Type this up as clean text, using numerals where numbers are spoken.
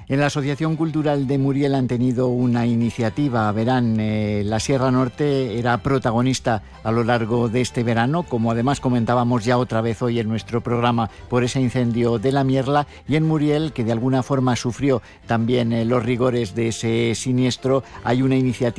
En la Asociación Cultural de Muriel han tenido una iniciativa. Verán, la Sierra Norte era protagonista a lo largo de este verano, como además comentábamos ya otra vez hoy en nuestro programa, por ese incendio de la Mierla, y en Muriel, que de alguna forma sufrió también los rigores de ese siniestro, hay una iniciativa